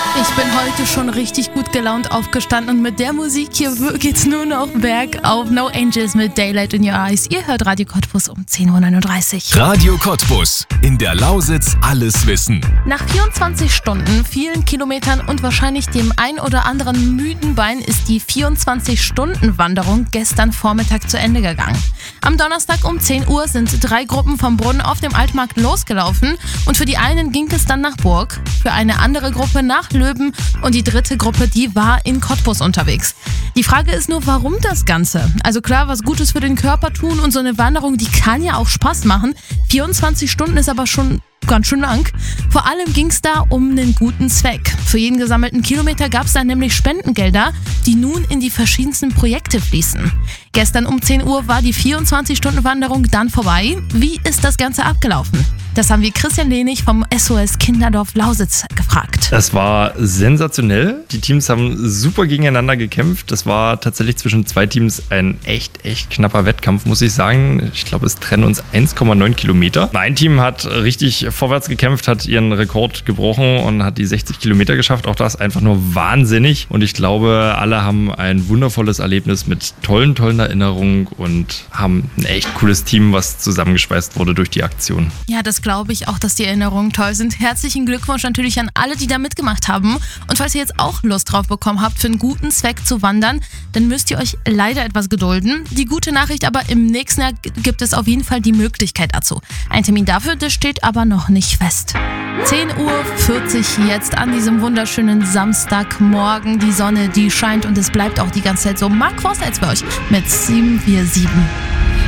Ich bin heute schon richtig gut gelaunt aufgestanden und mit der Musik hier geht's nur noch bergauf. No Angels mit Daylight in Your Eyes. Ihr hört Radio Cottbus um 10.39 Uhr. Radio Cottbus. In der Lausitz alles wissen. Nach 24 Stunden, vielen Kilometern und wahrscheinlich dem ein oder anderen müden Bein ist die 24-Stunden-Wanderung gestern Vormittag zu Ende gegangen. Am Donnerstag um 10 Uhr sind 3 Gruppen vom Brunnen auf dem Altmarkt losgelaufen und für die einen ging es dann nach Burg, für eine andere Gruppe nach Löben und die dritte Gruppe, die war in Cottbus unterwegs. Die Frage ist nur, warum das Ganze? Also klar, was Gutes für den Körper tun und so eine Wanderung, die kann ja auch Spaß machen. 24 Stunden ist aber schon ganz schön lang. Vor allem ging es da um einen guten Zweck. Für jeden gesammelten Kilometer gab es dann nämlich Spendengelder, die nun in die verschiedensten Projekte fließen. Gestern um 10 Uhr war die 24-Stunden-Wanderung dann vorbei. Wie ist das Ganze abgelaufen? Das haben wir Christian Lenig vom SOS Kinderdorf Lausitz gefragt. Das war sensationell. Die Teams haben super gegeneinander gekämpft. Das war tatsächlich zwischen 2 Teams ein echt knapper Wettkampf, muss ich sagen. Ich glaube, es trennen uns 1,9 Kilometer. Ein Team hat richtig vorwärts gekämpft, hat ihren Rekord gebrochen und hat die 60 Kilometer geschafft. Auch das einfach nur wahnsinnig. Und ich glaube, alle haben ein wundervolles Erlebnis mit tollen Erinnerungen und haben ein echt cooles Team, was zusammengespeist wurde durch die Aktion. Ja, das glaube ich auch, dass die Erinnerungen toll sind. Herzlichen Glückwunsch natürlich an alle, die da mitgemacht haben. Und falls ihr jetzt auch Lust drauf bekommen habt, für einen guten Zweck zu wandern, dann müsst ihr euch leider etwas gedulden. Die gute Nachricht aber, im nächsten Jahr gibt es auf jeden Fall die Möglichkeit dazu. Ein Termin dafür, das steht aber noch nicht fest. 10.40 Uhr jetzt an diesem wunderschönen Samstagmorgen. Die Sonne, die scheint und es bleibt auch die ganze Zeit so. Mark Forster jetzt bei euch mit 747.